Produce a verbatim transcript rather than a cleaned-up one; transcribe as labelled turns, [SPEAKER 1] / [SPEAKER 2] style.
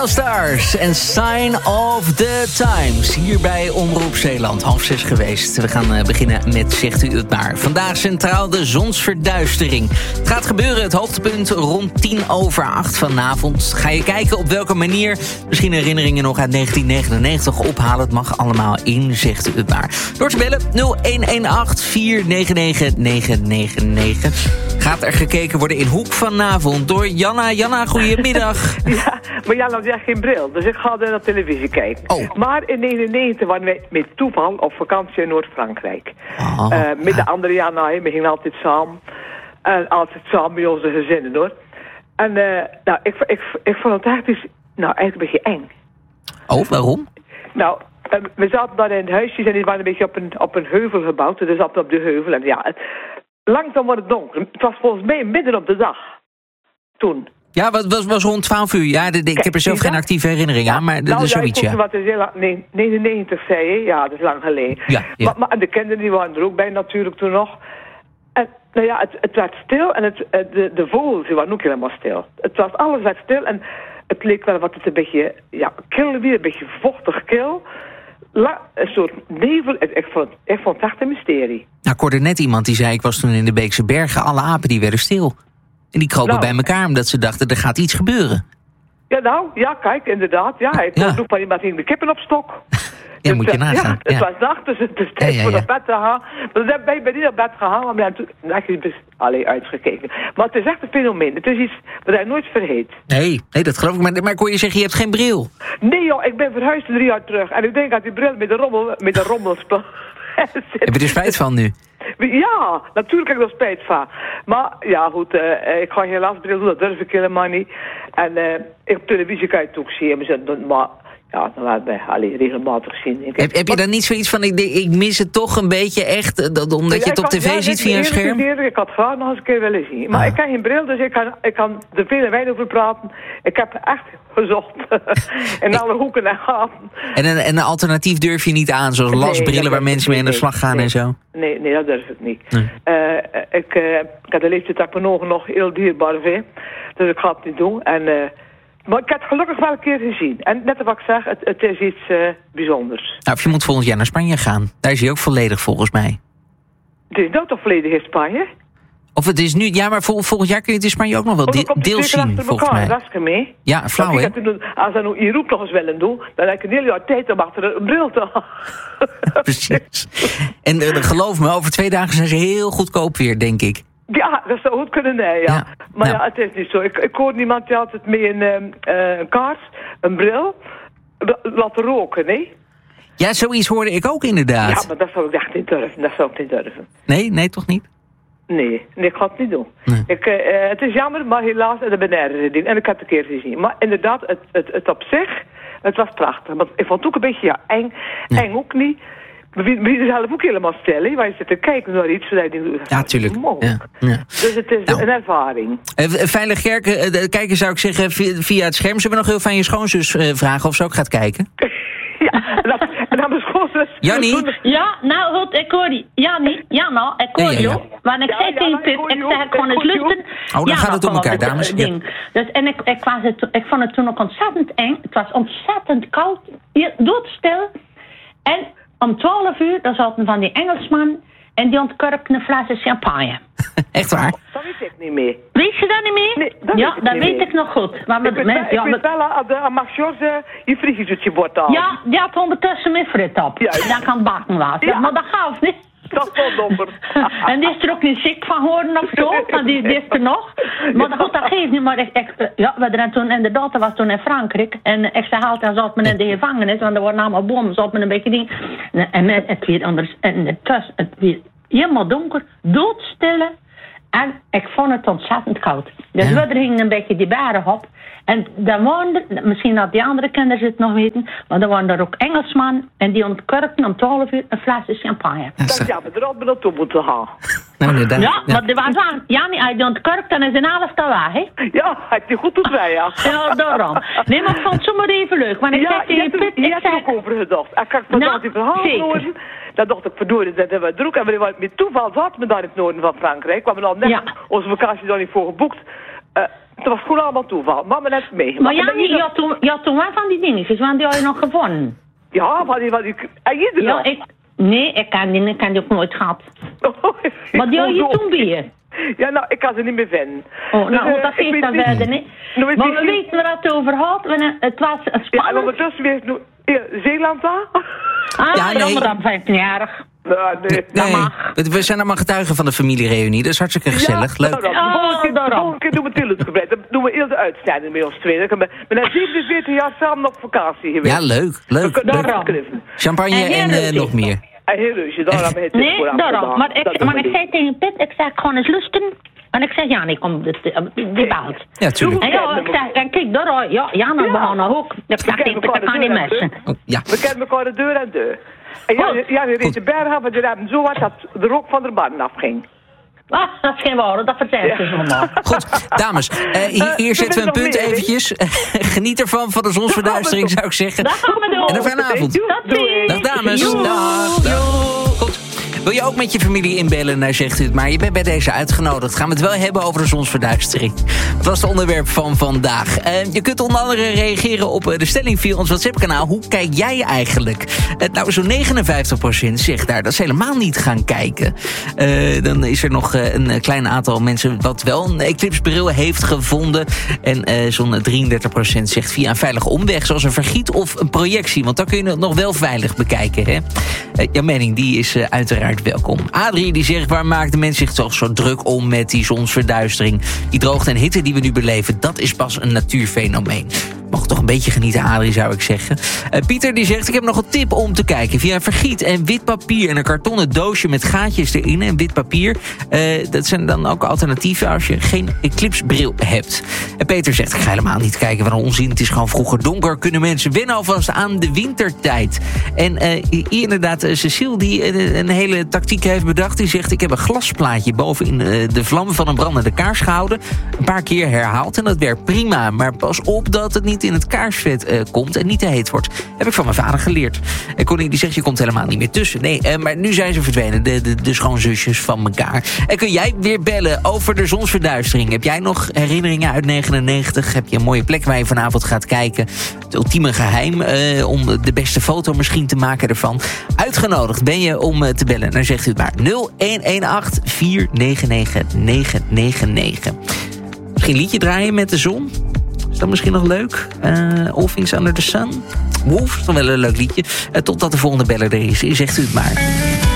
[SPEAKER 1] Stars en Sign of the Times. Hier bij Omroep Zeeland, half zes geweest. We gaan uh, beginnen met Zegt u het maar. Vandaag centraal de zonsverduistering. Het gaat gebeuren, het hoogtepunt rond tien over acht vanavond. Ga je kijken op welke manier, misschien herinneringen nog uit negentien negenennegentig ophalen. Het mag allemaal in Zegt u het maar. Door te bellen nul een een acht vier negen negen negen negen negen. Gaat er gekeken worden in Hoek vanavond door Janna. Janna, goedemiddag.
[SPEAKER 2] Ja, maar Janna had echt geen bril, dus ik ga naar de televisie kijken.
[SPEAKER 1] Oh.
[SPEAKER 2] Maar in negenennegentig waren wij met toeval op vakantie in Noord-Frankrijk.
[SPEAKER 1] Oh,
[SPEAKER 2] uh, met
[SPEAKER 1] ja.
[SPEAKER 2] de andere Janna, we gingen altijd samen. En altijd samen bij onze gezinnen, hoor. En uh, nou, ik, ik, ik vond het echt iets, nou, eigenlijk een beetje eng.
[SPEAKER 1] Oh, waarom?
[SPEAKER 2] Nou, uh, we zaten daar in huisjes en die waren een beetje op een, op een heuvel gebouwd. Dus we zaten op de heuvel en ja, het, langzaam wordt het donker. Het was volgens mij midden op de dag. Toen.
[SPEAKER 1] Ja, het was, was rond twaalf uur. Ja, de, de, ik heb er zelf geen actieve herinnering aan, maar dat
[SPEAKER 2] nou,
[SPEAKER 1] is zoiets,
[SPEAKER 2] ja.
[SPEAKER 1] ja.
[SPEAKER 2] Wat is heel lang, nee, negenennegentig zei je, ja, dat is lang geleden.
[SPEAKER 1] Ja, ja.
[SPEAKER 2] Maar, maar en de kinderen die waren er ook bij natuurlijk toen nog. En nou ja, het, het werd stil en het, de, de vogels die waren ook helemaal stil. Het was alles werd stil en het leek wel wat het een beetje, ja, kil weer, een beetje vochtig kil. La, een soort nevel, ik, ik, vond, ik vond het echt een mysterie.
[SPEAKER 1] Nou, ik hoorde net iemand die zei, ik was toen in de Beekse Bergen, alle apen die werden stil. En die kropen
[SPEAKER 2] nou.
[SPEAKER 1] bij elkaar omdat ze dachten, er gaat iets gebeuren.
[SPEAKER 2] Ja, nou, ja, kijk, inderdaad. Ja, ik
[SPEAKER 1] Ja.
[SPEAKER 2] hoorde ook van iemand ging de kippen op stok.
[SPEAKER 1] Ja,
[SPEAKER 2] Dus,
[SPEAKER 1] moet je
[SPEAKER 2] uh,
[SPEAKER 1] nagaan.
[SPEAKER 2] Ja, het
[SPEAKER 1] Ja.
[SPEAKER 2] was nacht, dus het is tijd
[SPEAKER 1] Ja, ja,
[SPEAKER 2] voor
[SPEAKER 1] ja.
[SPEAKER 2] naar bed te gaan. Maar dan ben ik niet naar bed gegaan, maar toen heb je dus alleen uitgekeken. Maar het is echt een fenomeen. Het is iets wat hij nooit vergeet.
[SPEAKER 1] Nee, nee, dat geloof ik. Maar, maar ik hoor je zeggen, je hebt geen bril.
[SPEAKER 2] Nee joh, ik ben verhuisd drie jaar terug. En ik denk dat die bril met de rommel, met de rommelspel.
[SPEAKER 1] Heb je er spijt van nu?
[SPEAKER 2] Ja, natuurlijk heb ik er spijt van. Maar ja, goed, uh, ik ga helaas bril doen, dat durf ik helemaal niet. En uh, ik op televisie kan je het ook zien, maar ja, dan laat mij alleen regelmatig zien. Ik,
[SPEAKER 1] Heb, heb je dan niet zoiets van, ik, ik mis het toch een beetje echt, dat, omdat je het op tv ziet via een scherm?
[SPEAKER 2] Keer, ik had graag nog eens een keer willen zien. Maar
[SPEAKER 1] Ah.
[SPEAKER 2] ik kan geen bril, dus ik kan, ik kan er veel en weinig over praten. Ik heb echt gezocht. In alle hoeken en gaten.
[SPEAKER 1] En een, en een alternatief durf je niet aan, zoals
[SPEAKER 2] Nee,
[SPEAKER 1] lasbrillen
[SPEAKER 2] dat
[SPEAKER 1] waar
[SPEAKER 2] durf
[SPEAKER 1] mensen
[SPEAKER 2] ik
[SPEAKER 1] mee aan de
[SPEAKER 2] niet.
[SPEAKER 1] slag gaan
[SPEAKER 2] Nee.
[SPEAKER 1] en zo?
[SPEAKER 2] Nee, nee, dat durf ik niet.
[SPEAKER 1] Nee.
[SPEAKER 2] Uh, ik, uh, ik heb de leeftijd dat ik mijn ogen nog heel dierbaar vind. Dus ik ga het niet doen. En, uh, maar ik heb het gelukkig wel een keer gezien. En net wat ik zeg, het, het is iets uh, bijzonders.
[SPEAKER 1] Nou, of je moet volgend jaar naar Spanje gaan. Daar is hij ook volledig volgens mij.
[SPEAKER 2] Het is nou toch volledig in Spanje?
[SPEAKER 1] Of het is nu, ja, maar vol, volgend jaar kun je het in Spanje ook nog wel
[SPEAKER 2] Of dan
[SPEAKER 1] de,
[SPEAKER 2] komt het
[SPEAKER 1] deels
[SPEAKER 2] zeker
[SPEAKER 1] zien,
[SPEAKER 2] achter
[SPEAKER 1] volgens
[SPEAKER 2] elkaar,
[SPEAKER 1] mij.
[SPEAKER 2] dat is mee.
[SPEAKER 1] Ja, flauw,
[SPEAKER 2] Want
[SPEAKER 1] hè?
[SPEAKER 2] ik heb toen- Als ze nou hier ook nog eens willen doen, dan heb ik een heel jaar tijd om achter een bril te gaan.
[SPEAKER 1] Precies. En uh, geloof me, over twee dagen zijn ze heel goedkoop weer, denk ik.
[SPEAKER 2] Ja, dat zou goed kunnen, nee, ja.
[SPEAKER 1] Ja,
[SPEAKER 2] Maar
[SPEAKER 1] nou.
[SPEAKER 2] ja, het is niet zo. Ik, ik hoor niemand die altijd met een, um, uh, een kaars, een bril, la- laten roken, nee?
[SPEAKER 1] Ja, zoiets hoorde ik ook inderdaad.
[SPEAKER 2] Ja, maar dat zou ik echt niet durven. Dat zou ik niet durven.
[SPEAKER 1] Nee, nee, toch niet?
[SPEAKER 2] Nee, nee, ik ga het niet doen.
[SPEAKER 1] Nee.
[SPEAKER 2] Ik, uh, uh, het is jammer, maar helaas, dat ben ik ergens in. En ik heb het een keer gezien. Maar inderdaad, het, het, het op zich, het was prachtig. Want ik vond het ook een beetje ja, eng.
[SPEAKER 1] Ja.
[SPEAKER 2] Eng ook niet. Maar wie, wie er zelf ook helemaal stil, hè? Waar je zit te kijken naar iets. Zodat je denkt,
[SPEAKER 1] Ja, tuurlijk.
[SPEAKER 2] mogelijk.
[SPEAKER 1] Ja, ja.
[SPEAKER 2] Dus het is
[SPEAKER 1] Nou.
[SPEAKER 2] een ervaring.
[SPEAKER 1] Uh, Veilig Gerken, uh, kijken zou ik zeggen via, via het scherm. Zullen we nog heel van je schoonzus uh, vragen of ze ook gaat kijken?
[SPEAKER 2] Ja, en dan, en dan mijn schoonzus.
[SPEAKER 1] Jannie?
[SPEAKER 3] Ja, nou goed, ik hoor die. Ja, niet. Ja, nou, ik hoor
[SPEAKER 1] Ja, ja, ja.
[SPEAKER 3] je. Want ik
[SPEAKER 2] Ja,
[SPEAKER 3] zei
[SPEAKER 2] ja,
[SPEAKER 3] tegen
[SPEAKER 2] ik
[SPEAKER 3] Pip,
[SPEAKER 2] hoor
[SPEAKER 3] ik
[SPEAKER 2] je
[SPEAKER 3] zeg
[SPEAKER 2] ook,
[SPEAKER 3] ik gewoon
[SPEAKER 2] ik
[SPEAKER 3] eens
[SPEAKER 2] hoor je
[SPEAKER 3] lusten.
[SPEAKER 1] Oh, dan gaat het om
[SPEAKER 3] gewoon
[SPEAKER 1] elkaar,
[SPEAKER 3] dit,
[SPEAKER 1] dames.
[SPEAKER 3] eh,
[SPEAKER 1] Ja.
[SPEAKER 3] ding. Dus, en ik, ik, was het, ik vond het toen ook ontzettend eng. Het was ontzettend koud. Hier, doodstil. En om twaalf uur, dan zaten van die Engelsman en die ontkurkte een flessen champagne.
[SPEAKER 1] Echt waar?
[SPEAKER 2] Dat weet ik niet meer.
[SPEAKER 3] Weet je dat niet meer?
[SPEAKER 2] Nee, dat
[SPEAKER 3] ja,
[SPEAKER 2] weet ik
[SPEAKER 3] dat
[SPEAKER 2] niet
[SPEAKER 3] weet
[SPEAKER 2] meer.
[SPEAKER 3] ik nog goed. Maar
[SPEAKER 2] Ik
[SPEAKER 3] met,
[SPEAKER 2] weet,
[SPEAKER 3] met,
[SPEAKER 2] wel-
[SPEAKER 3] ja,
[SPEAKER 2] ik weet
[SPEAKER 3] met,
[SPEAKER 2] wel aan de aan Max George uh, je frietjesje wordt al.
[SPEAKER 3] ja, die had ondertussen mijn frit op.
[SPEAKER 2] Ja.
[SPEAKER 3] Dat kan bakken was.
[SPEAKER 2] Ja.
[SPEAKER 3] Maar dat gaat niet.
[SPEAKER 2] Dat is wel domper.
[SPEAKER 3] En die is er ook niet ziek van geworden of zo, maar die, die is er nog. Maar dat, goed, dat geeft niet, maar ik, ik, ja, we hadden toen, en de dochter was toen in Frankrijk. En ik zei altijd, zat men in de gevangenis, want er waren allemaal bommen, zat men een beetje ding. En met het weer anders, en het was het weer helemaal donker, doodstille. En ik vond het ontzettend koud. Dus
[SPEAKER 1] Ja.
[SPEAKER 3] we gingen een beetje die berg op. En daar woonden, misschien dat die andere kinderen het nog weten, maar er waren er ook Engelsman en die ontkurkten om twaalf uur een flesje champagne.
[SPEAKER 1] Ja,
[SPEAKER 2] Dat
[SPEAKER 1] zo.
[SPEAKER 2] ja, maar er had me naartoe moeten gaan.
[SPEAKER 1] Nou, inderdaad.
[SPEAKER 3] Ja, maar die was aan. Ja, niet uit de ontkurkt, dan is een helft al weg, hè?
[SPEAKER 2] Ja, heb je goed op wij, ja.
[SPEAKER 3] Ja, daarom. Nee, maar ik vond het zomaar even leuk. Want ik
[SPEAKER 2] Ja,
[SPEAKER 3] zei
[SPEAKER 2] je
[SPEAKER 3] tegen
[SPEAKER 2] hebt er,
[SPEAKER 3] Pip,
[SPEAKER 2] je
[SPEAKER 3] ik
[SPEAKER 2] hebt er
[SPEAKER 3] zei...
[SPEAKER 2] ook over gedacht. En kijk, van
[SPEAKER 3] Nou,
[SPEAKER 2] die verhaal
[SPEAKER 3] zeker.
[SPEAKER 2] horen, dan dacht ik, verdorie, dat hebben we druk. En we waren met toeval zaten we daar in het noorden van Frankrijk. We hebben al net
[SPEAKER 3] Ja.
[SPEAKER 2] onze vakantie daar niet voor geboekt. Uh, het was gewoon allemaal toeval. Mama heeft het meegemaakt.
[SPEAKER 3] Maar ja, je had toen, je had toen wel van die dingetjes, want die had je nog gevonden.
[SPEAKER 2] Ja, van die... Van die en je er
[SPEAKER 3] ja,
[SPEAKER 2] nog?
[SPEAKER 3] Ik, nee, ik kan die, ik kan die ook nooit gehad.
[SPEAKER 2] Oh,
[SPEAKER 3] maar die had je toen weer.
[SPEAKER 2] Ja, nou, ik kan ze niet meer vinden.
[SPEAKER 3] Oh, nou,
[SPEAKER 2] dus, uh,
[SPEAKER 3] dat geeft dan verder niet.
[SPEAKER 2] Nou,
[SPEAKER 3] maar we weten waar het over had. Het was spannend.
[SPEAKER 2] Ja, en ondertussen weer nu, ja, Zeeland daar.
[SPEAKER 3] Ah,
[SPEAKER 1] ja, nee.
[SPEAKER 3] ja, maar dan vijftienjarig.
[SPEAKER 2] Nou, nee.
[SPEAKER 1] Nee,
[SPEAKER 3] dat mag.
[SPEAKER 1] We zijn allemaal getuigen van de familiereunie. Dat is hartstikke gezellig.
[SPEAKER 2] Ja,
[SPEAKER 1] Leuk.
[SPEAKER 2] Nou, dan, de volgende keer, de volgende keer doen we Tillet gebreid. Dan doen we heel de uitzending met ons twee. Dan ben we na zevenenveertig jaar samen op vakantie geweest.
[SPEAKER 1] Ja, leuk. Leuk.
[SPEAKER 2] We kunnen
[SPEAKER 1] leuk.
[SPEAKER 2] schrijven.
[SPEAKER 1] Champagne en, en uh, nog meer.
[SPEAKER 2] En heel rustig, daarom heet het
[SPEAKER 3] Nee,
[SPEAKER 2] voor
[SPEAKER 3] daarom. Maar ik, maar ik zei tegen Pit, ik zeg gewoon eens lusten. En ik zeg, ja, nee, kom, die, die belt.
[SPEAKER 1] Ja, tuurlijk.
[SPEAKER 3] En ja, ik zeg, en kijk, daar, ja, ja, dan begonnen we ook. Ik zeg, ik ga niet messen.
[SPEAKER 1] Oh, ja.
[SPEAKER 2] We kennen elkaar de deur aan deur. En ja, ja, je reed de berg af en die hebben zo hard dat de rook van de banden afging.
[SPEAKER 3] Ah, dat is geen waar, dat vertelt ze zomaar.
[SPEAKER 1] Goed, dames, uh, hier, hier
[SPEAKER 2] uh,
[SPEAKER 1] zetten we een punt
[SPEAKER 2] meer,
[SPEAKER 1] eventjes. Geniet ervan, van de zonsverduistering, zou ik zeggen.
[SPEAKER 3] Dat gaan we doen.
[SPEAKER 1] En een fijne avond.
[SPEAKER 3] Doei.
[SPEAKER 1] Dag dames. Dag. Dag. Goed. Wil je ook met je familie inbellen naar Zegt U Het Maar? Je bent bij deze uitgenodigd. Gaan we het wel hebben over de zonsverduistering. Dat was het onderwerp van vandaag. Uh, je kunt onder andere reageren op uh, de stelling via ons WhatsApp-kanaal. Hoe kijk jij eigenlijk? Uh, nou, zo'n negenenvijftig procent zegt daar dat ze helemaal niet gaan kijken. Uh, dan is er nog uh, een klein aantal mensen wat wel een eclipsebril heeft gevonden. En uh, zo'n drieëndertig procent zegt via een veilige omweg, zoals een vergiet of een projectie. Want dan kun je het nog wel veilig bekijken. Hè? Uh, jouw mening die is uh, uiteraard welkom. Adrie die zegt, waar maakt de mens zich toch zo druk om met die zonsverduistering? Die droogte en hitte die we nu beleven, dat is pas een natuurfenomeen. Mag toch een beetje genieten, Adrie, zou ik zeggen. Uh, Pieter die zegt, ik heb nog een tip om te kijken. Via vergiet en wit papier en een kartonnen doosje met gaatjes erin en wit papier. Uh, dat zijn dan ook alternatieven als je geen eclipsebril hebt. En Peter zegt, ik ga helemaal niet kijken wat een onzin. Het is gewoon vroeger donker. Kunnen mensen wennen alvast aan de wintertijd? En uh, hier inderdaad, uh, Cecile die uh, een hele tactiek heeft bedacht. Die zegt, ik heb een glasplaatje bovenin uh, de vlam van een brandende kaars gehouden. Een paar keer herhaald en dat werkt prima. Maar pas op dat het niet in het kaarsvet uh, komt en niet te heet wordt. Heb ik van mijn vader geleerd. En Connie die zegt, je komt helemaal niet meer tussen. Nee, uh, maar nu zijn ze verdwenen, de, de, de schoonzusjes van elkaar. En kun jij weer bellen over de zonsverduistering? Heb jij nog herinneringen uit negenennegentig? Heb je een mooie plek waar je vanavond gaat kijken? Het ultieme geheim uh, om de beste foto misschien te maken ervan. Uitgenodigd ben je om uh, te bellen. Dan zegt u het maar nul een een acht vier negen negen negen negen negen. Misschien een liedje draaien met de zon? Is dat misschien nog leuk? Uh, All Things Under the Sun? Wolf is dan wel een leuk liedje. Uh, totdat de volgende beller er is. Zegt u het maar.